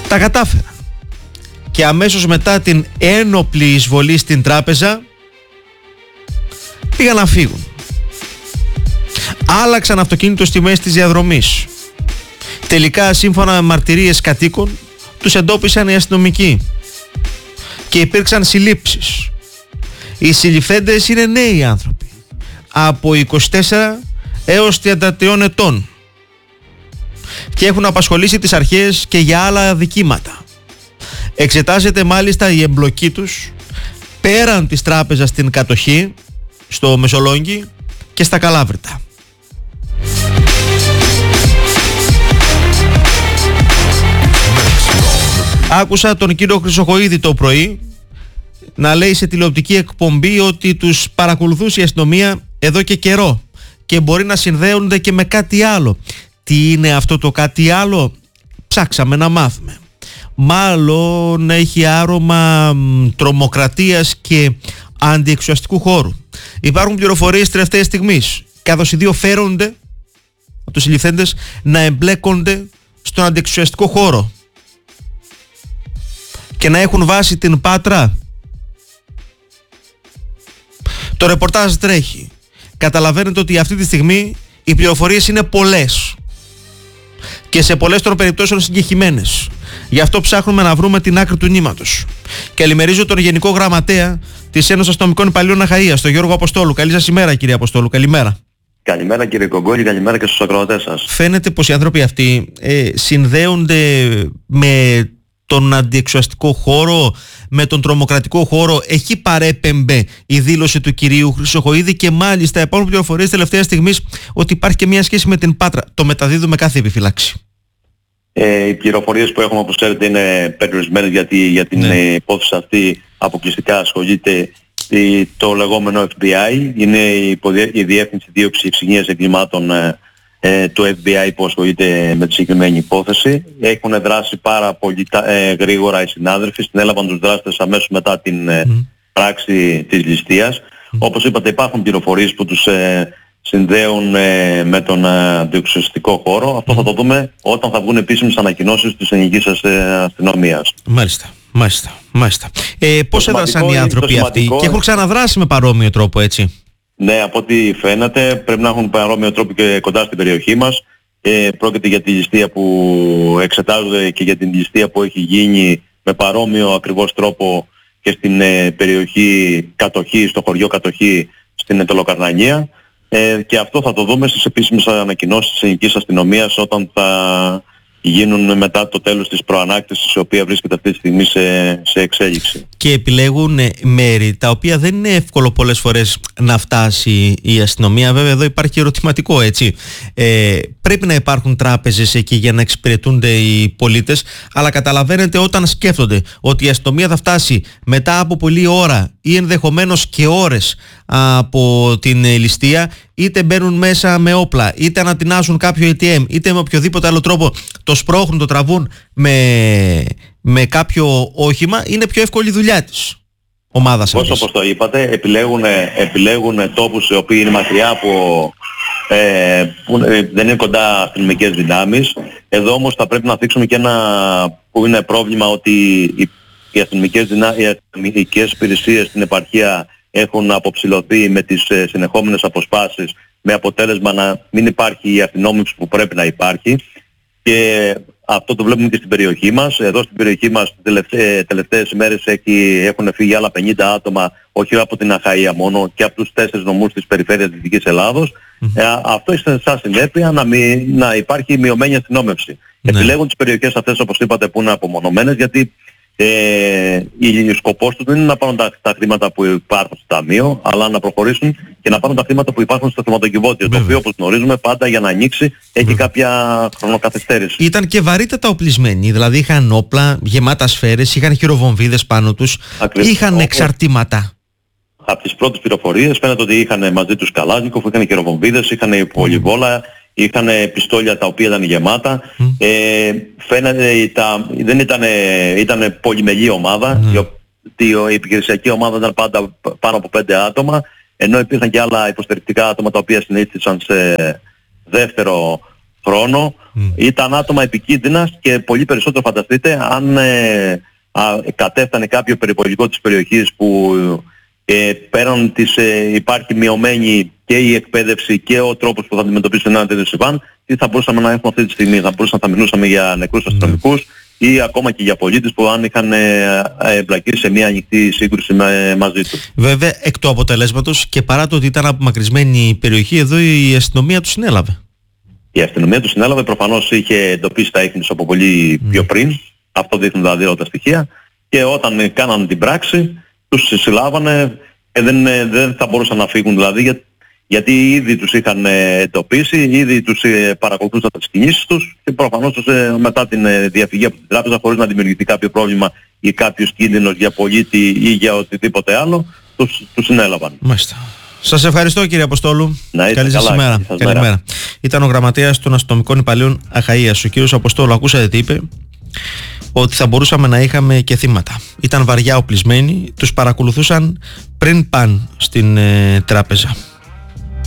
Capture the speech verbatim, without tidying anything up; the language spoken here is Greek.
Τα κατάφεραν. Και αμέσως μετά την ένοπλη εισβολή στην τράπεζα πήγαν να φύγουν. Άλλαξαν αυτοκίνητο στη μέση της διαδρομής. Τελικά, σύμφωνα με μαρτυρίες κατοίκων, τους εντόπισαν οι αστυνομικοί και υπήρξαν συλλήψεις. Οι συλληφθέντες είναι νέοι άνθρωποι από είκοσι τέσσερα έως τριάντα τρία ετών και έχουν απασχολήσει τις αρχές και για άλλα αδικήματα. Εξετάζεται μάλιστα η εμπλοκή τους πέραν της τράπεζας στην κατοχή, στο Μεσολόγγι και στα Καλάβρητα. Άκουσα τον κύριο Χρυσοχοΐδη το πρωί να λέει σε τηλεοπτική εκπομπή ότι τους παρακολουθούσε η αστυνομία εδώ και καιρό και μπορεί να συνδέονται και με κάτι άλλο. Τι είναι αυτό το κάτι άλλο? Ψάξαμε να μάθουμε. Μάλλον έχει άρωμα τρομοκρατίας και αντιεξουσιαστικού χώρου. Υπάρχουν πληροφορίες τελευταίας στιγμής, καθώς οι δύο φέρονται από τους συλληφθέντες να εμπλέκονται στον αντιεξουσιαστικό χώρο και να έχουν βάσει την Πάτρα. Το ρεπορτάζ τρέχει. Καταλαβαίνετε ότι αυτή τη στιγμή οι πληροφορίες είναι πολλές και σε πολλές των περιπτώσεων συγκεκριμένες. Γι' αυτό ψάχνουμε να βρούμε την άκρη του νήματος. Και καλημερίζω τον Γενικό Γραμματέα της Ένωσης Αστυνομικών Υπαλλήλων Αχαΐας, τον Γιώργο Αποστόλου. Καλή σας ημέρα, κύριε Αποστόλου. Καλημέρα. Καλημέρα, κύριε Κογκόλη, καλημέρα και στους ακροατές σας. Φαίνεται πως οι άνθρωποι αυτοί ε, συνδέονται με τον αντιεξουσιαστικό χώρο, με τον τρομοκρατικό χώρο. Εκεί παρέπεμπε η δήλωση του κυρίου Χρυσοχοΐδη και μάλιστα υπάρχουν πληροφορίες τελευταία στιγμής ότι υπάρχει και μια σχέση με την Πάτρα. Το μεταδίδουμε κάθε επιφυλάξη. Ε, οι πληροφορίες που έχουμε, όπως ξέρετε, είναι περιορισμένες, γιατί για την ναι. υπόθεση αυτή αποκλειστικά ασχολείται το λεγόμενο εφ μπι άι. Είναι η, υποδie... η Διεύθυνση Δίωξης Εξυγείας Εγκλημάτων ε, ε, του εφ μπι άι που ασχολείται με τη συγκεκριμένη υπόθεση. Έχουν δράσει πάρα πολύ ε, γρήγορα οι συνάδελφοι, συνέλαβαν τους δράστες αμέσως μετά την ε, mm. πράξη της ληστείας. Mm. Όπως είπατε, υπάρχουν πληροφορίες που τους ε, συνδέουν ε, με τον αντιεξουσιαστικό χώρο. Αυτό θα το δούμε όταν θα βγουν επίσημες ανακοινώσεις της ελληνικής αστυνομίας. Μάλιστα, μάλιστα, μάλιστα. Ε, πώς έδρασαν οι άνθρωποι αυτοί και έχουν ξαναδράσει με παρόμοιο τρόπο, έτσι? Ναι, από ό,τι φαίνεται πρέπει να έχουν παρόμοιο τρόπο και κοντά στην περιοχή μας. Ε, πρόκειται για τη ληστεία που εξετάζονται και για την ληστεία που έχει γίνει με παρόμοιο ακριβώς τρόπο και στην ε, περιοχή κατοχή, στο χωριό κατοχή στην Ετωλοκαρνανία. Ε, και αυτό θα το δούμε στις επίσημες ανακοινώσεις της ελληνικής αστυνομίας όταν θα γίνουν μετά το τέλος της προανάκτησης, η οποία βρίσκεται αυτή τη στιγμή σε, σε εξέλιξη. Και επιλέγουν μέρη τα οποία δεν είναι εύκολο πολλές φορές να φτάσει η αστυνομία. Βέβαια εδώ υπάρχει ερωτηματικό, έτσι. Ε, πρέπει να υπάρχουν τράπεζες εκεί για να εξυπηρετούνται οι πολίτες, αλλά καταλαβαίνετε όταν σκέφτονται ότι η αστυνομία θα φτάσει μετά από πολλή ώρα ή ενδεχομένως και ώρες από την ληστεία, είτε μπαίνουν μέσα με όπλα, είτε ανατινάσουν κάποιο έι τι εμ, είτε με οποιοδήποτε άλλο τρόπο το σπρώχνουν, το τραβούν με, με κάποιο όχημα, είναι πιο εύκολη η δουλειά της ομάδας αυτής. Όπως το είπατε, επιλέγουν, επιλέγουν τόπους οι οποίοι είναι μακριά από, ε, που δεν είναι κοντά αστυνομικές δυνάμεις. Εδώ όμως θα πρέπει να δείξουμε και ένα που είναι πρόβλημα, ότι οι, οι αστυνομικές, δυνα... οι αστυνομικές υπηρεσίες στην επαρχία έχουν αποψηλωθεί με τις ε, συνεχόμενες αποσπάσεις, με αποτέλεσμα να μην υπάρχει η αστυνόμευση που πρέπει να υπάρχει, και αυτό το βλέπουμε και στην περιοχή μας. Εδώ στην περιοχή μας τις τελευταίες, τελευταίες ημέρες έχει, έχουν φύγει άλλα πενήντα άτομα, όχι από την Αχαΐα μόνο, και από τους τέσσερις νομούς της περιφέρειας Δυτικής Ελλάδος. Mm-hmm. Ε, αυτό έχει σαν συνέπεια να, μη, να υπάρχει μειωμένη αστυνόμευση. Mm-hmm. Επιλέγουν τις περιοχές αυτές, όπως είπατε, που είναι απομονωμένες, γιατί Ε, ο σκοπός τους δεν είναι να πάρουν τα, τα χρήματα που υπάρχουν στο ταμείο, αλλά να προχωρήσουν και να πάρουν τα χρήματα που υπάρχουν στο χρηματοκιβώτιο, το οποίο, όπως γνωρίζουμε, πάντα για να ανοίξει έχει Βέβαια. κάποια χρονοκαθυστέρηση. Ήταν και βαρύτατα οπλισμένοι, δηλαδή είχαν όπλα, γεμάτα σφαίρες, είχαν χειροβομβίδες πάνω τους, Ακριβώς. είχαν Όπως... εξαρτήματα. Από τις πρώτες πληροφορίες φαίνεται ότι είχαν μαζί τους Καλάζνικοφ, είχαν χειροβομβίδες, είχαν πολυβόλα, είχαν πιστόλια τα οποία ήταν γεμάτα. Mm. Ε, φαίνεται τα, δεν ήταν, ήταν πολυμελή ομάδα. Mm. Η, η επιχειρησιακή ομάδα ήταν πάντα πάνω από πέντε άτομα, ενώ υπήρχαν και άλλα υποστηρικτικά άτομα τα οποία συνήθισαν σε δεύτερο χρόνο. Mm. Ήταν άτομα επικίνδυνα και πολύ περισσότερο φανταστείτε αν ε, α, κατέφτανε κάποιο περιπολικό της περιοχής που ε, πέραν της ε, υπάρχει μειωμένη και η εκπαίδευση και ο τρόπος που θα αντιμετωπίσει ένα τέτοιο συμβάν, τι θα μπορούσαμε να έχουμε αυτή τη στιγμή. Θα μπορούσαμε να μιλούσαμε για νεκρούς αστυνομικούς mm. ή ακόμα και για πολίτες που αν είχαν εμπλακεί σε μια ανοιχτή σύγκρουση με, μαζί του. Βέβαια, εκ του αποτελέσματος και παρά το ότι ήταν απομακρυσμένη η περιοχή, εδώ η αστυνομία του συνέλαβε. Η αστυνομία του συνέλαβε, προφανώς είχε εντοπίσει τα ίχνη από πολύ πιο πριν. Mm. Αυτό δείχνουν δηλαδή όλα τα στοιχεία. Και όταν κάνανε την πράξη, τους συλλάβανε και δεν, δεν θα μπορούσαν να φύγουν δηλαδή, για, γιατί ήδη τους είχαν εντοπίσει, ήδη τους παρακολουθούσαν τις κινήσεις τους και προφανώς τους, μετά την διαφυγή από την τράπεζα, χωρίς να δημιουργηθεί κάποιο πρόβλημα ή κάποιος κίνδυνος για πολίτη ή για οτιδήποτε άλλο, τους, τους συνέλαβαν. Μάλιστα. Σας ευχαριστώ κύριε Αποστόλου. Να Καλή σας ημέρα. Καλημέρα. Ήταν ο γραμματέας των αστυνομικών υπαλλήλων Αχαΐας, ο κύριος Αποστόλου. Ακούσατε τι είπε? Ότι θα μπορούσαμε να είχαμε και θύματα. Ήταν βαριά οπλισμένοι, τους παρακολουθούσαν πριν παν στην ε, τράπεζα.